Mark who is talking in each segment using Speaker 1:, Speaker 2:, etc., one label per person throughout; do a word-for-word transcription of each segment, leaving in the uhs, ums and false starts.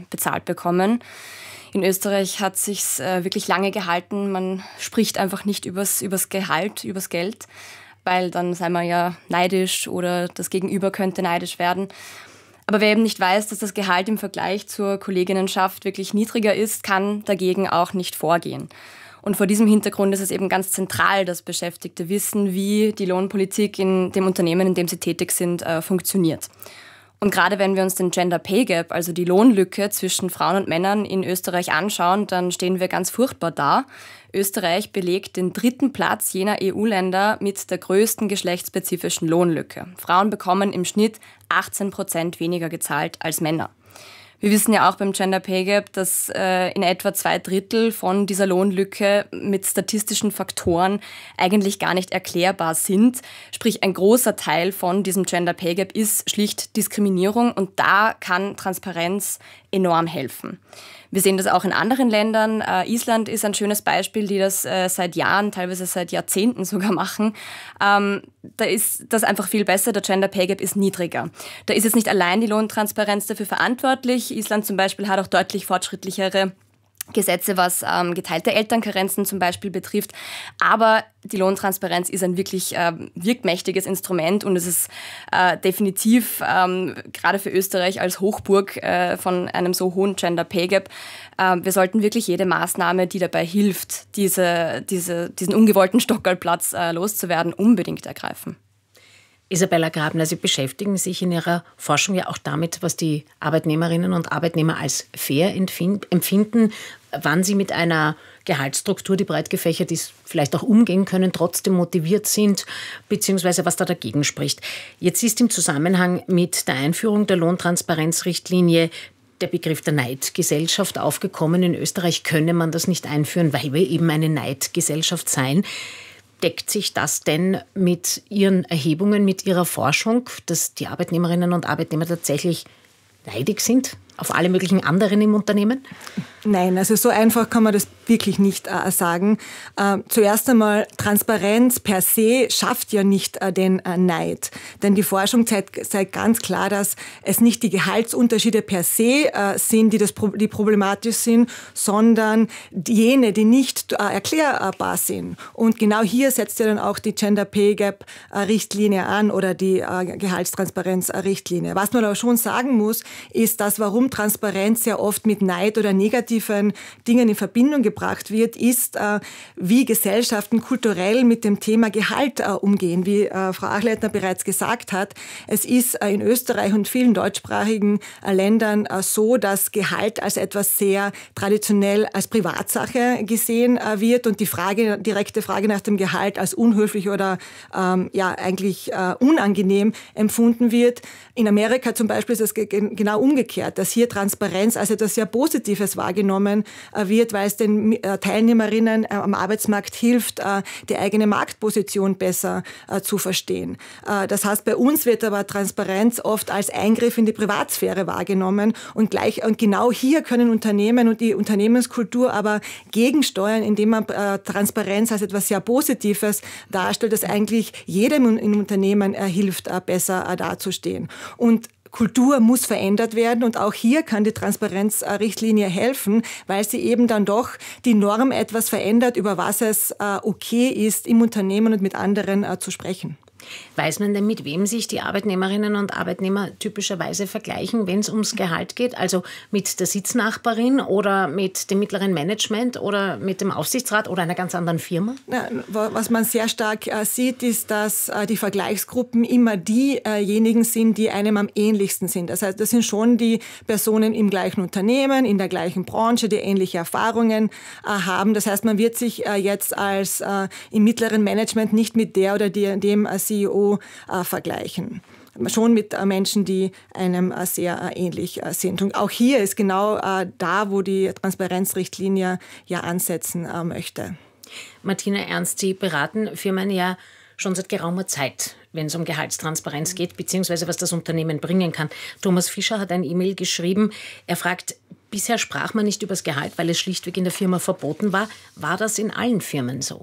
Speaker 1: bezahlt bekommen. In Österreich hat es sich äh, wirklich lange gehalten. Man spricht einfach nicht übers, übers Gehalt, übers Geld, weil dann sei man ja neidisch oder das Gegenüber könnte neidisch werden. Aber wer eben nicht weiß, dass das Gehalt im Vergleich zur Kolleginnenschaft wirklich niedriger ist, kann dagegen auch nicht vorgehen. Und vor diesem Hintergrund ist es eben ganz zentral, dass Beschäftigte wissen, wie die Lohnpolitik in dem Unternehmen, in dem sie tätig sind, äh, funktioniert. Und gerade wenn wir uns den Gender Pay Gap, also die Lohnlücke zwischen Frauen und Männern in Österreich anschauen, dann stehen wir ganz furchtbar da. Österreich belegt den dritten Platz jener E U-Länder mit der größten geschlechtsspezifischen Lohnlücke. Frauen bekommen im Schnitt achtzehn Prozent weniger gezahlt als Männer. Wir wissen ja auch beim Gender Pay Gap, dass äh, in etwa zwei Drittel von dieser Lohnlücke mit statistischen Faktoren eigentlich gar nicht erklärbar sind. Sprich, ein großer Teil von diesem Gender Pay Gap ist schlicht Diskriminierung und da kann Transparenz enorm helfen. Wir sehen das auch in anderen Ländern. Äh, Island ist ein schönes Beispiel, die das äh, seit Jahren, teilweise seit Jahrzehnten sogar machen. Ähm, da ist das einfach viel besser. Der Gender Pay Gap ist niedriger. Da ist jetzt nicht allein die Lohntransparenz dafür verantwortlich. Island zum Beispiel hat auch deutlich fortschrittlichere Gesetze, was ähm, geteilte Elternkarenzen zum Beispiel betrifft. Aber die Lohntransparenz ist ein wirklich äh, wirkmächtiges Instrument und es ist äh, definitiv ähm, gerade für Österreich als Hochburg äh, von einem so hohen Gender Pay Gap. Äh, wir sollten wirklich jede Maßnahme, die dabei hilft, diese, diese, diesen ungewollten Stockerlplatz äh, loszuwerden, unbedingt ergreifen.
Speaker 2: Isabella Grabner, Sie beschäftigen sich in Ihrer Forschung ja auch damit, was die Arbeitnehmerinnen und Arbeitnehmer als fair empfinden, wann sie mit einer Gehaltsstruktur, die breit gefächert ist, vielleicht auch umgehen können, trotzdem motiviert sind, beziehungsweise was da dagegen spricht. Jetzt ist im Zusammenhang mit der Einführung der Lohntransparenzrichtlinie der Begriff der Neidgesellschaft aufgekommen. In Österreich könne man das nicht einführen, weil wir eben eine Neidgesellschaft seien. Deckt sich das denn mit Ihren Erhebungen, mit Ihrer Forschung, dass die Arbeitnehmerinnen und Arbeitnehmer tatsächlich neidig sind auf alle möglichen anderen im Unternehmen?
Speaker 3: Nein, also so einfach kann man das wirklich nicht äh, sagen. Äh, zuerst einmal, Transparenz per se schafft ja nicht äh, den äh, Neid. Denn die Forschung zeigt, zeigt ganz klar, dass es nicht die Gehaltsunterschiede per se äh, sind, die, das, die problematisch sind, sondern jene, die nicht äh, erklärbar sind. Und genau hier setzt ja dann auch die Gender Pay Gap äh, Richtlinie an oder die äh, Gehaltstransparenz Richtlinie. Was man aber schon sagen muss, ist, dass warum Transparenz sehr oft mit Neid oder negativen Dingen in Verbindung gebracht wird, ist, äh, wie Gesellschaften kulturell mit dem Thema Gehalt äh, umgehen. Wie äh, Frau Achleitner bereits gesagt hat, es ist äh, in Österreich und vielen deutschsprachigen äh, Ländern äh, so, dass Gehalt als etwas sehr traditionell als Privatsache gesehen äh, wird und die Frage, direkte Frage nach dem Gehalt als unhöflich oder ähm, ja eigentlich äh, unangenehm empfunden wird. In Amerika zum Beispiel ist es ge- genau umgekehrt, dass hier Transparenz als etwas sehr Positives wahrgenommen wird, weil es den Teilnehmerinnen am Arbeitsmarkt hilft, die eigene Marktposition besser zu verstehen. Das heißt, bei uns wird aber Transparenz oft als Eingriff in die Privatsphäre wahrgenommen und gleich und genau hier können Unternehmen und die Unternehmenskultur aber gegensteuern, indem man Transparenz als etwas sehr Positives darstellt, das eigentlich jedem im Unternehmen hilft, besser dazustehen. Und Kultur muss verändert werden und auch hier kann die Transparenzrichtlinie helfen, weil sie eben dann doch die Norm etwas verändert, über was es okay ist, im Unternehmen und mit anderen zu sprechen.
Speaker 2: Weiß man denn, mit wem sich die Arbeitnehmerinnen und Arbeitnehmer typischerweise vergleichen, wenn es ums Gehalt geht? Also mit der Sitznachbarin oder mit dem mittleren Management oder mit dem Aufsichtsrat oder einer ganz anderen Firma?
Speaker 3: Ja, was man sehr stark äh, sieht, ist, dass äh, die Vergleichsgruppen immer diejenigen sind, die einem am ähnlichsten sind. Das heißt, das sind schon die Personen im gleichen Unternehmen, in der gleichen Branche, die ähnliche Erfahrungen äh, haben. Das heißt, man wird sich äh, jetzt als äh, im mittleren Management nicht mit der oder die, dem äh, C E O äh, vergleichen. Schon mit äh, Menschen, die einem äh, sehr äh, ähnlich äh, sind. Und auch hier ist genau äh, da, wo die Transparenzrichtlinie ja ansetzen äh, möchte.
Speaker 2: Martina Ernst, Sie beraten Firmen ja schon seit geraumer Zeit, wenn es um Gehaltstransparenz geht, beziehungsweise was das Unternehmen bringen kann. Thomas Fischer hat ein E-Mail geschrieben. Er fragt, bisher sprach man nicht über das Gehalt, weil es schlichtweg in der Firma verboten war. War das in allen Firmen so?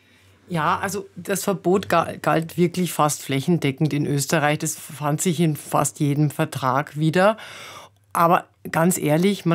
Speaker 4: Ja, also das Verbot galt wirklich fast flächendeckend in Österreich. Das fand sich in fast jedem Vertrag wieder. Aber ganz ehrlich, man